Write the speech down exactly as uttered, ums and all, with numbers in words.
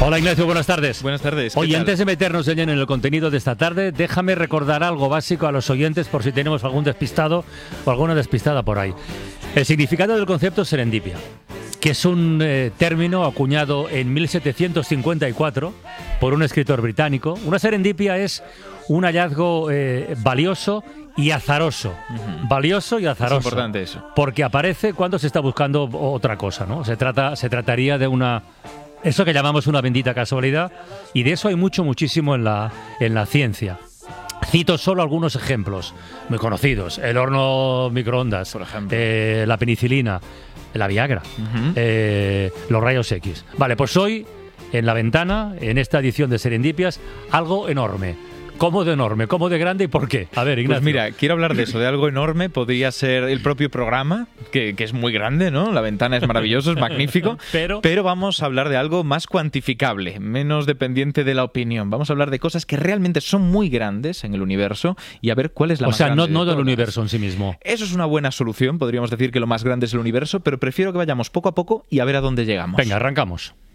Hola Ignacio, buenas tardes. Buenas tardes. Oye, tal? antes de meternos de lleno en el contenido de esta tarde, déjame recordar algo básico a los oyentes por si tenemos algún despistado o alguna despistada por ahí. El significado del concepto serendipia, que es un eh, término acuñado en mil setecientos cincuenta y cuatro por un escritor británico. Una serendipia es un hallazgo eh, valioso y azaroso. Uh-huh. Valioso y azaroso. Es importante eso. Porque aparece cuando se está buscando otra cosa, ¿no? Se trata, se trataría de una... Eso que llamamos una bendita casualidad, y de eso hay mucho, muchísimo en la, en la ciencia. Cito solo algunos ejemplos muy conocidos. El horno microondas, por ejemplo. Eh, la penicilina, la Viagra, uh-huh. eh, los rayos X. Vale, pues hoy, en La Ventana, en esta edición de Serendipias, algo enorme. ¿Cómo de enorme? ¿Cómo de grande y por qué? A ver, Ignacio. Pues mira, quiero hablar de eso, de algo enorme. Podría ser el propio programa, que, que es muy grande, ¿no? La Ventana es maravilloso, es magnífico. Pero... pero vamos a hablar de algo más cuantificable, menos dependiente de la opinión. Vamos a hablar de cosas que realmente son muy grandes en el universo y a ver cuál es la o más sea, grande. O sea, no, no de del universo en sí mismo. Eso es una buena solución. Podríamos decir que lo más grande es el universo, pero prefiero que vayamos poco a poco y a ver a dónde llegamos. Venga, arrancamos.